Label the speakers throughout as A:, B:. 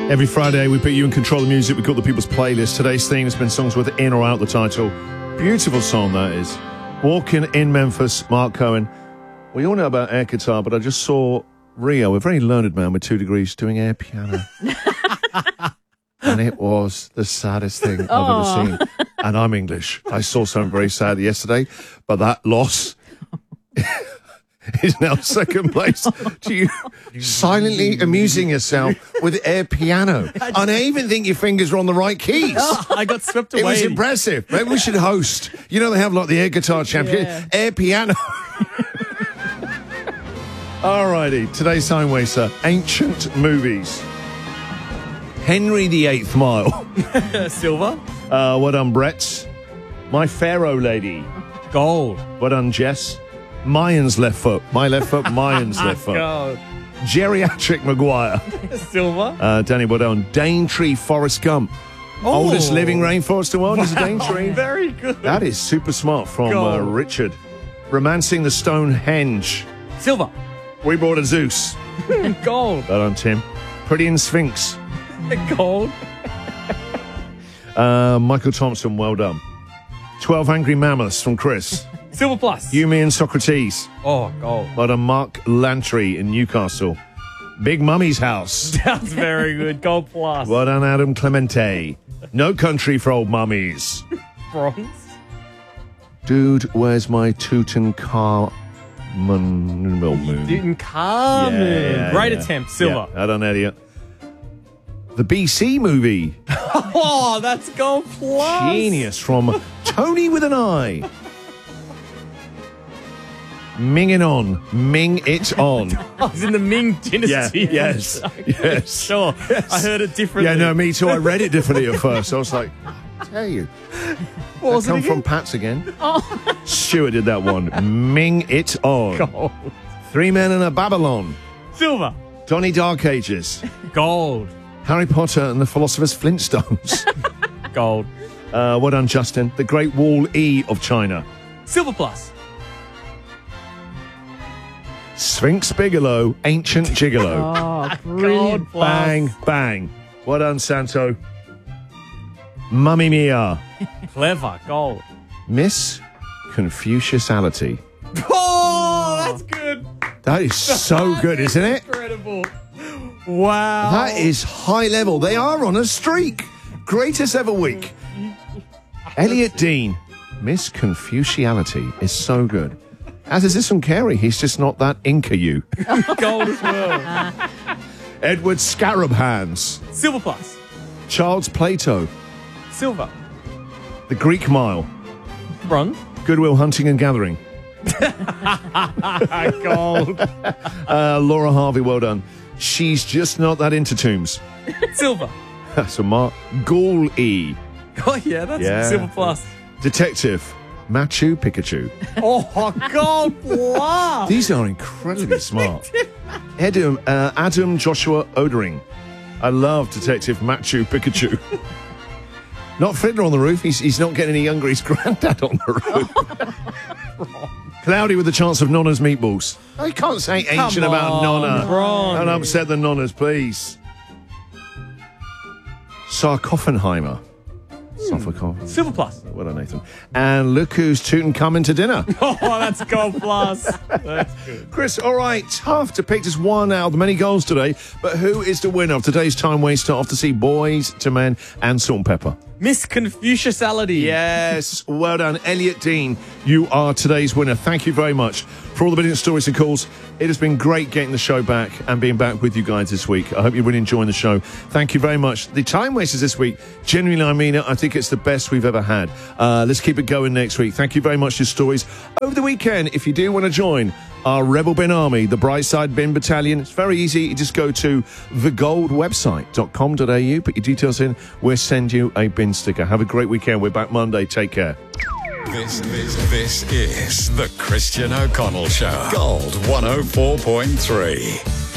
A: Every Friday, we put you in control of the music. We call the People's Playlist. Today's theme has been songs with in or out the title. Beautiful song, that is. Walking in Memphis, Mark Cohen. We all know about air guitar, but I just saw Rio, a very learned man with 2 degrees, doing air piano. And it was the saddest thing I've ever seen. And I'm English. I saw something very sad yesterday, but that loss is now second place to you silently amusing yourself with air piano. And I even think your fingers were on the right keys.
B: I got swept away.
A: It was impressive. Maybe we should host. You know they have like the air guitar championship, air piano. Alrighty, today's time waster, ancient movies. Henry VIII Mile.
B: Silver.
A: Well done, Brett. My Pharaoh Lady.
B: Gold.
A: Well done, Jess. Mayans left foot. My left foot, Mayans left foot.
B: Gold.
A: Geriatric Maguire.
B: Silver.
A: Danny, well done. Daintree Forrest Gump. Oldest living rainforest in the world is a Daintree.
B: Very good.
A: That is super smart from Richard. Romancing the Stonehenge.
B: Silver.
A: We brought a Zeus.
B: Gold.
A: Well done, Tim. Pretty in Sphinx.
B: Gold.
A: Michael Thompson, well done. 12 Angry Mammoths from Chris.
B: Silver plus.
A: You, Me and Socrates.
B: Oh, gold.
A: Well done, Mark Lantry in Newcastle. Big Mummy's House.
B: That's very good. Gold plus.
A: Well done, Adam Clemente. No Country for Old Mummies.
B: Bronze.
A: Dude, where's my Tutankhamun?
B: Tutankhamun. Great attempt. Silver.
A: Yeah, well done, Elliot. The BC movie.
B: Oh, that's gold plus.
A: Genius from Tony with an I. Ming it on. Ming it on.
B: I was in the Ming Dynasty.
A: Yes. Yes.
B: Sure. Yes. I heard it differently.
A: Yeah, no, me too. I read it differently at first. I was like, I tell you.
B: What was it
A: come
B: again?
A: from Pat's again. Oh. Stuart did that one. Ming it on.
B: Gold.
A: 3 Men and a Babylon.
B: Silver.
A: Donnie Dark Ages.
B: Gold.
A: Harry Potter and the Philosopher's Flintstones.
B: Gold.
A: Well done, Justin. The Great Wall E of China.
B: Silver plus.
A: Sphinx Bigelow, Ancient Gigolo.
C: Oh, brilliant.
B: Gold plus.
A: Bang, bang. Well done, Santo. Mummy Mia.
B: Clever. Gold.
A: Miss Confuciusality.
B: Oh, that's good.
A: That is so good, isn't it?
B: Incredible. Wow.
A: That is high level. They are on a streak. Greatest ever week. Elliot Dean. Miss Confuciality is so good. As is this from Carey. He's just not that Inca you.
B: Gold as well.
A: Edward Scarab Hands.
B: Silver plus.
A: Child's Plato.
B: Silver.
A: The Greek Mile.
B: Bronze.
A: Goodwill Hunting and Gathering.
B: Gold.
A: Laura Harvey, well done. She's just not that into tombs.
B: Silver.
A: That's a mark. Ghoul E.
B: Oh, yeah, that's silver plus.
A: Detective. Machu Picchu.
B: Oh, gold plus.
A: These are incredibly smart. Adam Joshua Odering. I love Detective Machu Picchu. Not Fiddler on the Roof. He's not getting any younger. He's Granddad on the roof. Cloudy with the Chance of Nonna's Meatballs. I can't say ancient about Nonna.
B: Ron.
A: Don't upset the Nonnas, please. Sarcophenheimer.
B: Silver plus.
A: Well done, Nathan. And look who's tootin' coming to dinner.
B: Oh, that's gold plus. That's good.
A: Chris, all right, tough to pick just one out of the many goals today, but who is the winner of today's time waster off to see Boys to Men and Salt and Pepper?
B: Miss Confuciusality.
A: Yes, well done. Elliot Dean, you are today's winner. Thank you very much for all the brilliant stories and calls. It has been great getting the show back and being back with you guys this week. I hope you're really enjoying the show. Thank you very much. The time wasters this week, genuinely, I mean it, I think it's the best we've ever had. Let's keep it going next week. Thank you very much for your stories. Over the weekend, if you do want to join our Rebel Bin Army, the Brightside Bin Battalion, it's very easy. You just go to thegoldwebsite.com.au, put your details in. We'll send you a bin sticker. Have a great weekend. We're back Monday. Take care.
D: This is the Christian O'Connell Show. Gold 104.3.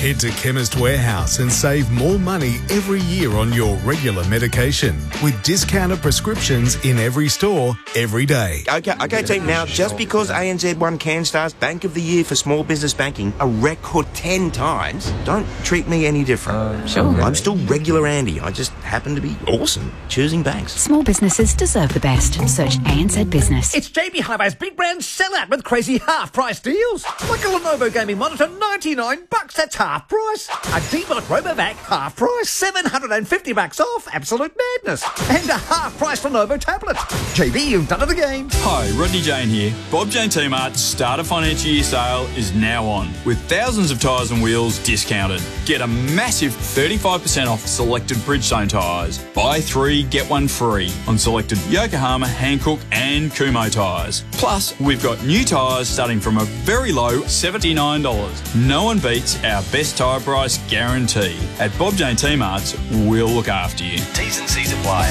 C: Head to Chemist Warehouse and save more money every year on your regular medication with discounted prescriptions in every store, every day.
D: Okay, team. Now, just because ANZ won CanStar's Bank of the Year for small business banking a record 10 times, don't treat me any different.
E: Sure.
D: I'm still regular Andy. I just happen to be awesome choosing banks.
F: Small businesses deserve the best. Search ANZ Business.
G: It's JB Hi-Fi's big brand sellout with crazy half-price deals. Like a Lenovo gaming monitor, $99. That's half price. A Debot RoboVac, half price. $750 off. Absolute madness. And a half-price Lenovo tablet. JB, you've done it again.
H: Hi, Rodney Jane here. Bob Jane T-Mart's Starter Financial Year sale is now on, with thousands of tyres and wheels discounted. Get a massive 35% off selected Bridgestone tyres. Buy 3, get 1 free on selected Yokohama, Hankook and Kumho tyres. Plus, we've got new tyres starting from a very low $79. No one beats our best tyre price guarantee. At Bob Jane T-Mart's, we'll look after you.
I: T's and C's apply.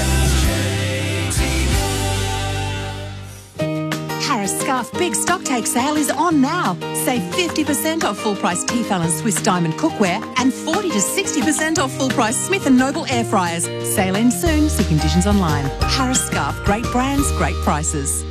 J: Harris Scarf Big Stock Take sale is on now. Save 50% off full price Tefal and Swiss Diamond cookware and 40 to 60% off full price Smith & Noble air fryers. Sale ends soon, see conditions online. Harris Scarf, great brands, great prices.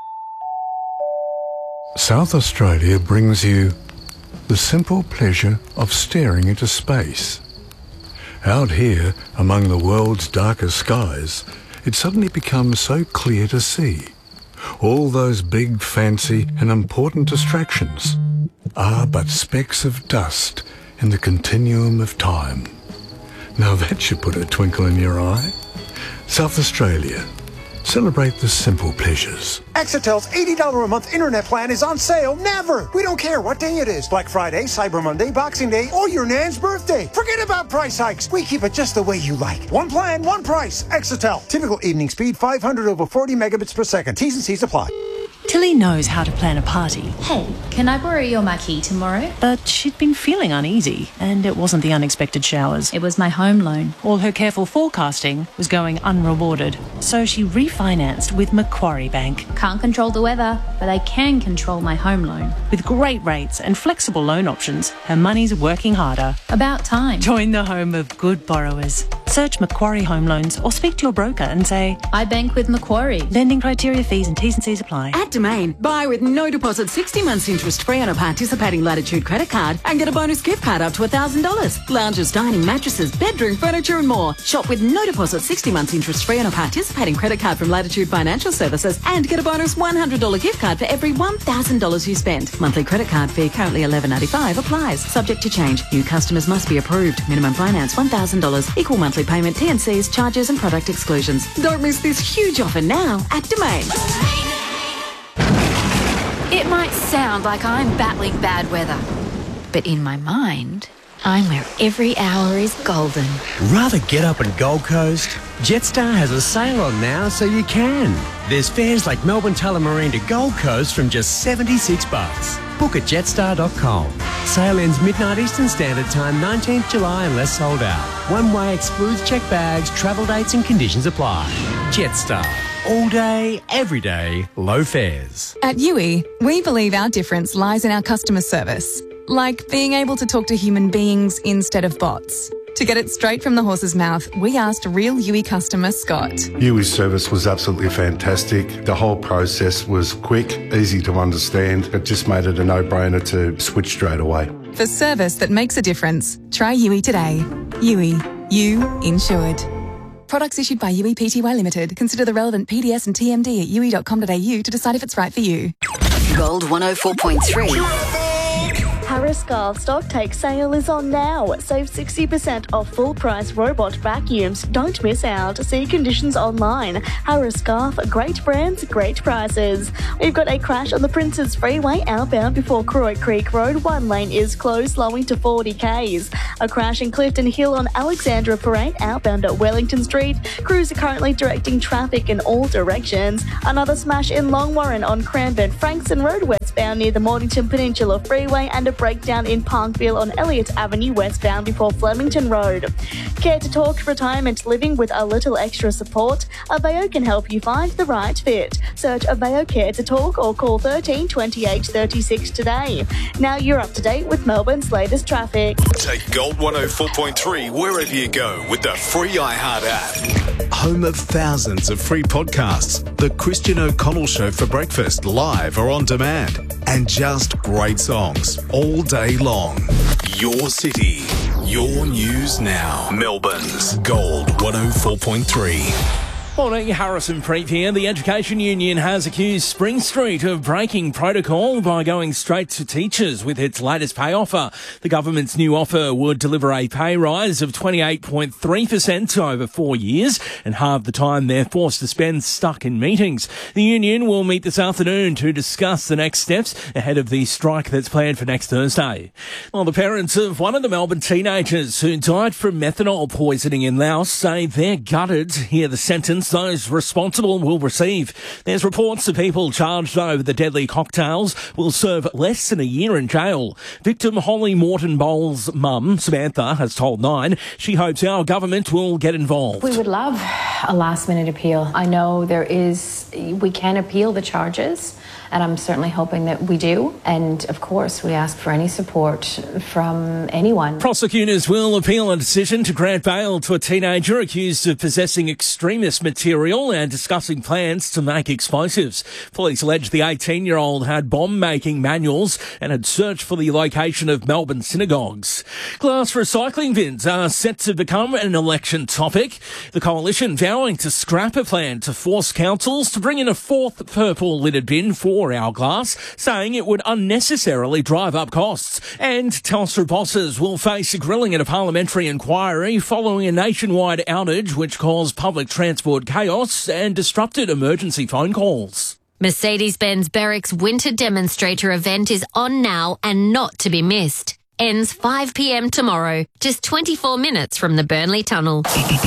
K: South Australia brings you the simple pleasure of staring into space. Out here, among the world's darkest skies, it suddenly becomes so clear to see. All those big, fancy and important distractions are but specks of dust in the continuum of time. Now that should put a twinkle in your eye. South Australia. Celebrate the simple pleasures.
L: Exitel's $80 a month internet plan is on sale never. We don't care what day it is. Black Friday, Cyber Monday, Boxing Day, or your Nan's birthday. Forget about price hikes. We keep it just the way you like. One plan, one price. Exitel. Typical evening speed, 500 over 40 megabits per second. T's and C's apply.
M: Tilly knows how to plan a party.
N: Hey, can I borrow your marquee tomorrow?
M: But she'd been feeling uneasy, and it wasn't the unexpected showers.
N: It was my home loan.
M: All her careful forecasting was going unrewarded, so she refinanced with Macquarie Bank.
N: Can't control the weather, but I can control my home loan.
M: With great rates and flexible loan options, her money's working harder.
N: About time.
M: Join the home of good borrowers. Search Macquarie Home Loans or speak to your broker and say,
N: I bank with Macquarie.
M: Lending criteria, fees and T's and C's apply.
O: At Domain, buy with no deposit 60 months interest free on a participating Latitude credit card and get a bonus gift card up to $1,000. Lounges, dining, mattresses, bedroom, furniture and more. Shop with no deposit 60 months interest free on a participating credit card from Latitude Financial Services and get a bonus $100 gift card for every $1,000 you spend. Monthly credit card fee currently $11.95 applies. Subject to change. New customers must be approved. Minimum finance $1,000. Equal monthly payment, T&Cs, charges and product exclusions. Don't miss this huge offer now at Domain.
F: It might sound like I'm battling bad weather, but in my mind, I'm where every hour is golden.
P: Rather get up in Gold Coast? Jetstar has a sale on now, so you can. There's fares like Melbourne Tullamarine to Gold Coast from just $76. Book at jetstar.com. Sale ends midnight Eastern Standard Time, 19th July unless sold out. One way excludes checked bags, travel dates and conditions apply. Jetstar. All day, every day, low fares.
Q: At UE, we believe our difference lies in our customer service. Like being able to talk to human beings instead of bots. To get it straight from the horse's mouth, we asked real UE customer Scott.
R: UE's service was absolutely fantastic. The whole process was quick, easy to understand. It just made it a no-brainer to switch straight away.
Q: For service that makes a difference, try UE today. UE. You insured. Products issued by UE Pty Limited. Consider the relevant PDS and TMD at ue.com.au to decide if it's right for you.
F: Gold 104.3.
S: Harris Scarf Stock Take sale is on now. Save 60% off full price robot vacuums. Don't miss out. See conditions online. Harris Scarf, great brands, great prices. We've got a crash on the Princes Freeway outbound before Croy Creek Road. One lane is closed, slowing to 40 k's. A crash in Clifton Hill on Alexandra Parade outbound at Wellington Street. Crews are currently directing traffic in all directions. Another smash in Long Warren on Cranbourne Frankston Road westbound near the Mornington Peninsula Freeway, and a breakdown in Parkville on Elliott Avenue westbound before Flemington Road. Care to talk retirement living with a little extra support? Aveo can help you find the right fit. Search Aveo Care to Talk or call 13 28 36 today. Now you're up to date with Melbourne's latest traffic.
C: Take Gold 104.3 wherever you go with the free iHeart app. Home of thousands of free podcasts. The Christian O'Connell Show for breakfast, live or on demand. And just great songs all day long. Your city, your news now. Melbourne's Gold 104.3.
B: Morning, Harrison Preet here. The Education Union has accused Spring Street of breaking protocol by going straight to teachers with its latest pay offer. The government's new offer would deliver a pay rise of 28.3% over 4 years and halve the time they're forced to spend stuck in meetings. The union will meet this afternoon to discuss the next steps ahead of the strike that's planned for next Thursday. Well, the parents of one of the Melbourne teenagers who died from methanol poisoning in Laos say they're gutted to hear the sentence those responsible will receive. There's reports the people charged over the deadly cocktails will serve less than a year in jail. Victim Holly Morton Bowles' mum, Samantha, has told Nine she hopes our government will get involved.
E: We would love a last-minute appeal. I know we can appeal the charges, and I'm certainly hoping that we do. And, of course, we ask for any support from anyone.
B: Prosecutors will appeal a decision to grant bail to a teenager accused of possessing extremist material and discussing plans to make explosives. Police allege the 18-year-old had bomb-making manuals and had searched for the location of Melbourne synagogues. Glass recycling bins are set to become an election topic. The coalition vowing to scrap a plan to force councils to bring in a fourth purple-lidded bin for our glass, saying it would unnecessarily drive up costs. And Telstra bosses will face a grilling at a parliamentary inquiry following a nationwide outage which caused public transport chaos and disrupted emergency phone calls.
I: Mercedes-Benz Berwick's winter demonstrator event is on now and not to be missed. Ends 5 p.m. tomorrow, just 24 minutes from the Burnley Tunnel.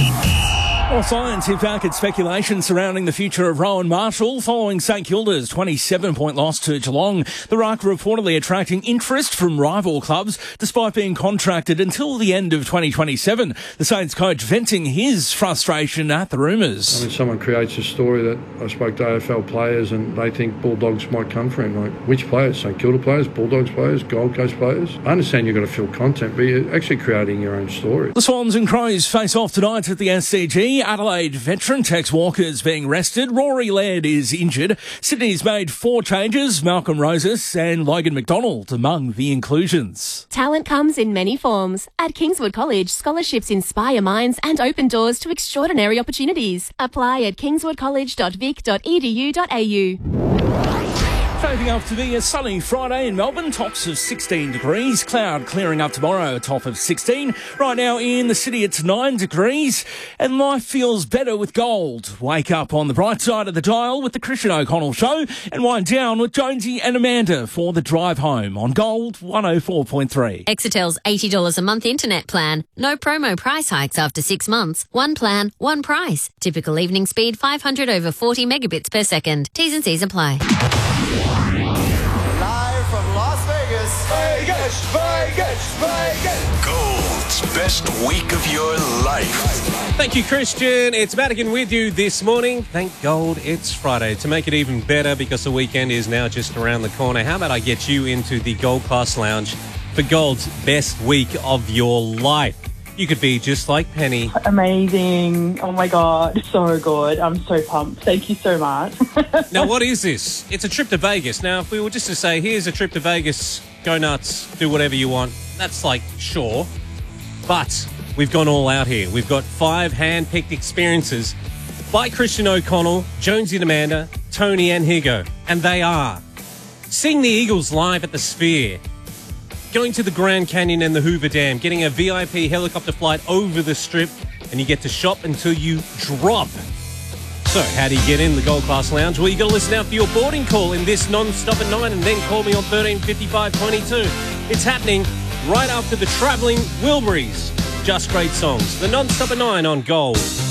B: Well, science hit back at speculation surrounding the future of Rowan Marshall following St Kilda's 27-point loss to Geelong. The Ruck reportedly attracting interest from rival clubs despite being contracted until the end of 2027. The Saints coach venting his frustration at the rumours.
T: I mean, someone creates a story that I spoke to AFL players and they think Bulldogs might come for him. Like, which players? St Kilda players, Bulldogs players, Gold Coast players? I understand you've got to fill content, but you're actually creating your own story.
B: The Swans and Crows face off tonight at the SCG. Adelaide veteran Tex Walker's being rested. Rory Laird is injured. Sydney's made 4 changes. Malcolm Rosas and Logan McDonald among the inclusions.
U: Talent comes in many forms. At Kingswood College, scholarships inspire minds and open doors to extraordinary opportunities. Apply at kingswoodcollege.vic.edu.au.
B: Shaping up to be a sunny Friday in Melbourne, tops of 16 degrees. Cloud clearing up tomorrow, a top of 16. Right now in the city, it's 9 degrees. And life feels better with gold. Wake up on the bright side of the dial with the Christian O'Connell Show and wind down with Jonesy and Amanda for the drive home on Gold 104.3.
I: Exetel's $80 a month internet plan. No promo price hikes after 6 months. One plan, one price. Typical evening speed 500 over 40 megabits per second. T's and C's apply.
V: Live from Las Vegas. Vegas, Vegas, Vegas.
C: Gold's best week of your life.
W: Thank you, Christian. It's Madigan with you this morning. Thank God it's Friday. To make it even better, because the weekend is now just around the corner, how about I get you into the Gold Class Lounge for Gold's best week of your life? You could be just like Penny.
X: Amazing. Oh my God. So good. I'm so pumped. Thank you so much.
W: Now, what is this? It's a trip to Vegas. Now, if we were just to say, here's a trip to Vegas, go nuts, do whatever you want, that's like, sure. But we've gone all out here. We've got 5 hand-picked experiences by Christian O'Connell, Jonesy and Amanda, Tony and Higo. And they are seeing the Eagles live at the Sphere, going to the Grand Canyon and the Hoover Dam, getting a VIP helicopter flight over the Strip, and you get to shop until you drop. So, how do you get in the Gold Class Lounge? Well, you got to listen out for your boarding call in this non-stop at 9 and then call me on 135522. It's happening right after the Travelling Wilburys. Just great songs. The non-stop at 9 on Gold.